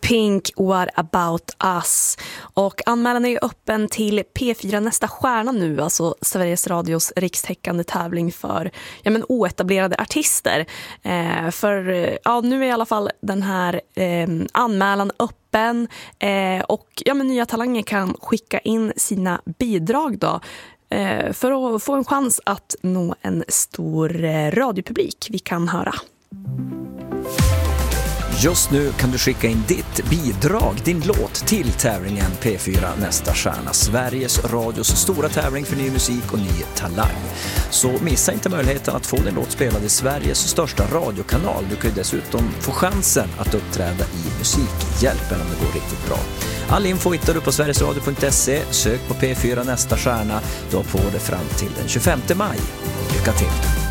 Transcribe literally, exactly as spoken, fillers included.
Pink, What About Us. Och anmälan är ju öppen till P fyra Nästa stjärna nu, alltså Sveriges Radios rikstäckande tävling för ja, men oetablerade artister. Eh, för ja, nu är i alla fall den här eh, anmälan öppen eh, och ja, men nya talanger kan skicka in sina bidrag då eh, för att få en chans att nå en stor eh, radiopublik vi kan höra. Just nu kan du skicka in ditt bidrag, din låt till tävlingen P fyra Nästa stjärna, Sveriges Radios stora tävling för ny musik och ny talang. Så missa inte möjligheten att få din låt spelad i Sveriges största radiokanal. Du kan ju dessutom få chansen att uppträda i Musikhjälpen om det går riktigt bra. All info hittar du på sverigesradio punkt se. Sök på P fyra Nästa stjärna. Du har på det fram till den tjugofemte maj. Lycka till!